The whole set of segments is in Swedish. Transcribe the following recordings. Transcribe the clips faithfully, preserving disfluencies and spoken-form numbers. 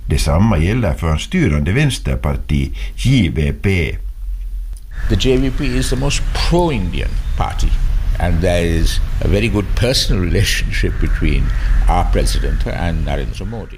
Detsamma gäller för hans styrande vänsterparti J V P. The J V P is the most pro-Indian party, and there is a very good personal relationship between our president and Narendra Modi.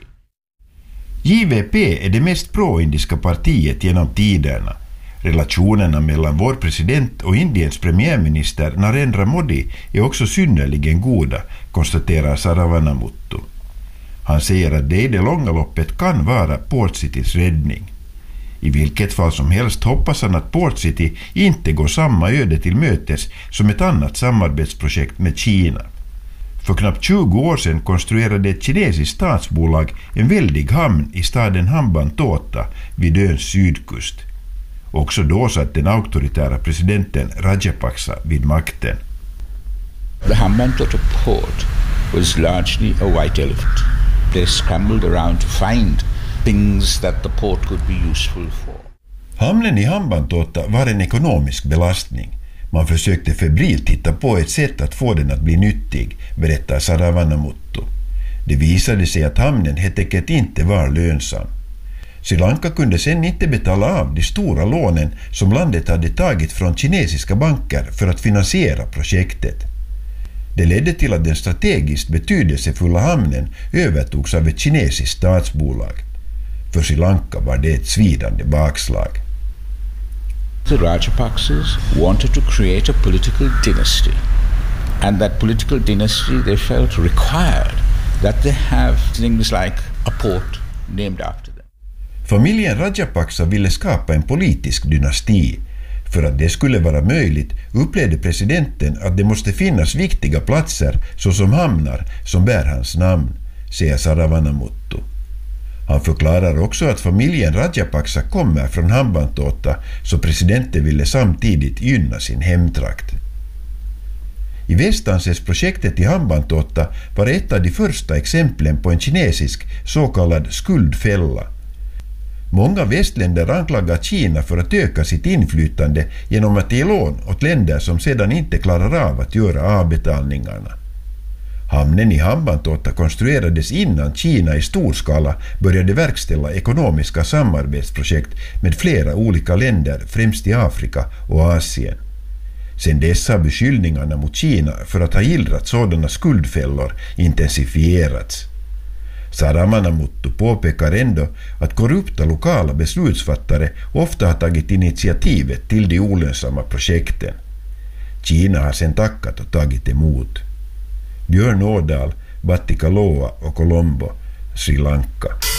J V P är det mest pro-indiska partiet genom tiderna. Relationerna mellan vår president och Indiens premiärminister Narendra Modi är också synnerligen goda, konstaterar Saravanamuttu. Han säger att det i det långa loppet kan vara Port Citys räddning. I vilket fall som helst hoppas han att Port City inte går samma öde till mötes som ett annat samarbetsprojekt med Kina. För knappt tjugo år sedan konstruerade ett kinesiskt statsbolag en väldig hamn i staden Hambantota vid öns sydkust. Också då satt den auktoritära presidenten Rajapaksa vid makten. The Hambantota port was largely a white elephant. They scrambled around to find things that the port could be useful for. Hamnen i Hambantota var en ekonomisk belastning. Man försökte febrilt hitta på ett sätt att få den att bli nyttig, berättar Saravanamuttu. Det visade sig att hamnen helt enkelt inte var lönsam. Sri Lanka kunde sedan inte betala av de stora lånen som landet hade tagit från kinesiska banker för att finansiera projektet. Det ledde till att den strategiskt betydelsefulla hamnen övertogs av ett kinesiskt statsbolag. För Sri Lanka var det ett svidande bakslag. The Rajapaksas wanted to create a political dynasty, and that political dynasty they felt required that they have things like a port named after them. Familjen Rajapaksa ville skapa en politisk dynasti. För att det skulle vara möjligt upplevde presidenten att det måste finnas viktiga platser såsom hamnar som bär hans namn, säger Saravanamuttu. Han förklarar också att familjen Rajapaksa kommer från Hambantota, så presidenten ville samtidigt gynna sin hemtrakt. I väst anses projektet i Hambantota vara ett av de första exemplen på en kinesisk så kallad skuldfälla. Många västländer anklagar Kina för att öka sitt inflytande genom att ge lån åt länder som sedan inte klarar av att göra avbetalningarna. Hamnen i Hambantota konstruerades innan Kina i stor skala började verkställa ekonomiska samarbetsprojekt med flera olika länder, främst i Afrika och Asien. Sedan dess har beskyllningarna mot Kina för att ha gillrat sådana skuldfällor intensifierats. Saravanamuttu påpekar ändå att korrupta lokala beslutsfattare ofta har tagit initiativet till de olönsamma projekten. Kina har sedan tackat och tagit emot. Björn Ådal, Batticaloa och Colombo, Sri Lanka.